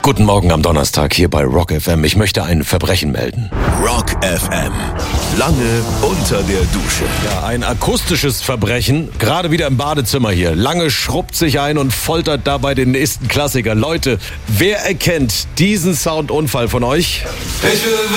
Guten Morgen am Donnerstag hier bei Rock FM. Ich möchte ein Verbrechen melden. Rock FM. Lange unter der Dusche. Ja, ein akustisches Verbrechen. Gerade wieder im Badezimmer hier. Lange schrubbt sich ein und foltert dabei den nächsten Klassiker. Leute, wer erkennt diesen Soundunfall von euch?